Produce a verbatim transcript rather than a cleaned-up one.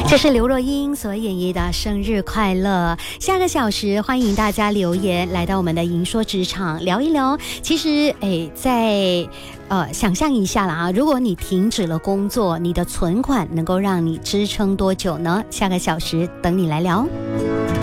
这是刘若英所演绎的生日快乐。下个小时欢迎大家留言来到我们的银说职场聊一聊。其实诶，在呃想象一下啦啊，如果你停止了工作，你的存款能够让你支撑多久呢？下个小时等你来聊。